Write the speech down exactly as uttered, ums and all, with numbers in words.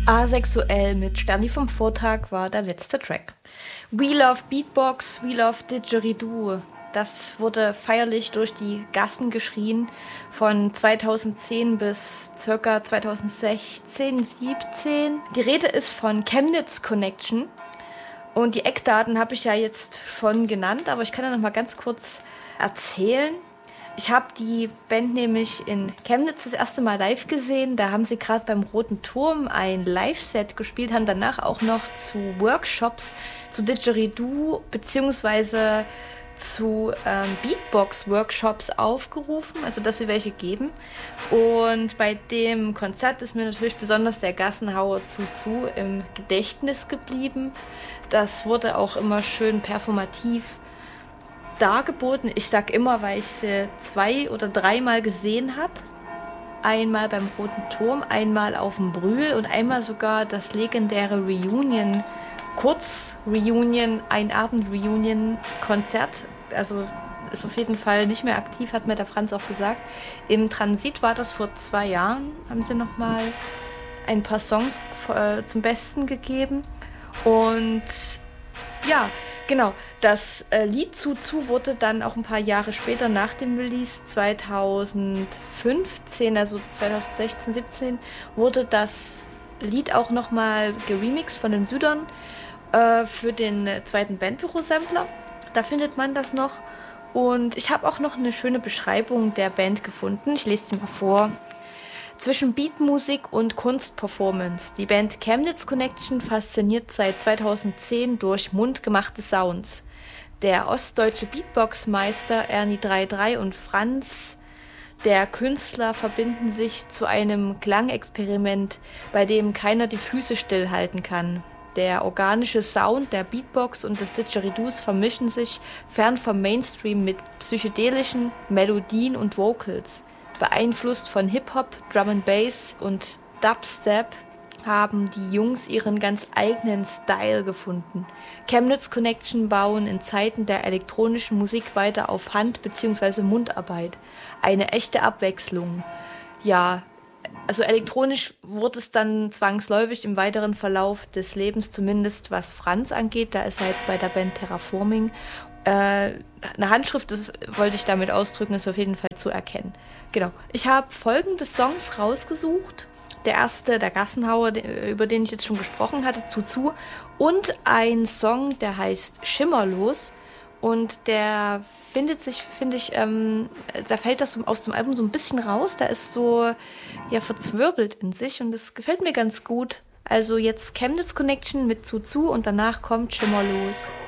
Asexuell mit Sterni vom Vortag war der letzte Track. We Love Beatbox, We Love Didgeridoo. Das wurde feierlich durch die Gassen geschrien von zweitausendzehn bis ca. zweitausendsechzehn, siebzehn. Die Rede ist von Chemnitz Connection. Und die Eckdaten habe ich ja jetzt schon genannt, aber ich kann ja noch mal ganz kurz erzählen. Ich habe die Band nämlich in Chemnitz das erste Mal live gesehen. Da haben sie gerade beim Roten Turm ein Live-Set gespielt, haben danach auch noch zu Workshops, zu Didgeridoo beziehungsweise zu ähm, Beatbox-Workshops aufgerufen, also dass sie welche geben. Und bei dem Konzert ist mir natürlich besonders der Gassenhauer Zuzu im Gedächtnis geblieben. Das wurde auch immer schön performativ dargeboten. Ich sag immer, weil ich sie zwei oder dreimal gesehen habe. Einmal beim Roten Turm, einmal auf dem Brühl und einmal sogar das legendäre Reunion, Kurz-Reunion, Ein-Abend-Reunion-Konzert. Also ist auf jeden Fall nicht mehr aktiv, hat mir der Franz auch gesagt. Im Transit war das vor zwei Jahren, haben sie nochmal ein paar Songs äh, zum Besten gegeben. Und ja, genau, das äh, Lied Zuzu wurde dann auch ein paar Jahre später nach dem Release, zweitausendfünfzehn, also zweitausendsechzehn, siebzehn, wurde das Lied auch nochmal geremixed von den Südern äh, für den zweiten Bandbüro-Sampler. Da findet man das noch. Und ich habe auch noch eine schöne Beschreibung der Band gefunden. Ich lese sie mal vor. Zwischen Beatmusik und Kunstperformance. Die Band Chemnitz Connection fasziniert seit zweitausendzehn durch mundgemachte Sounds. Der ostdeutsche Beatbox-Meister Ernie dreiunddreißig und Franz, der Künstler, verbinden sich zu einem Klangexperiment, bei dem keiner die Füße stillhalten kann. Der organische Sound der Beatbox und des Didgeridoos vermischen sich fern vom Mainstream mit psychedelischen Melodien und Vocals. Beeinflusst von Hip-Hop, Drum and Bass und Dubstep haben die Jungs ihren ganz eigenen Style gefunden. Chemnitz Connection bauen in Zeiten der elektronischen Musik weiter auf Hand- bzw. Mundarbeit. Eine echte Abwechslung. Ja, also elektronisch wurde es dann zwangsläufig im weiteren Verlauf des Lebens, zumindest was Franz angeht. Da ist er jetzt bei der Band Terraforming. Äh, eine Handschrift, das wollte ich damit ausdrücken, ist auf jeden Fall zu erkennen. Genau. Ich habe folgende Songs rausgesucht. Der erste, der Gassenhauer, über den ich jetzt schon gesprochen hatte, Zuzu. Und ein Song, der heißt Schimmerlos. Und der findet sich, finde ich, ähm, da fällt das aus dem Album so ein bisschen raus. Da ist so, ja, verzwirbelt in sich und das gefällt mir ganz gut. Also jetzt Chemnitz Connection mit Zuzu und danach kommt Schimmerlos.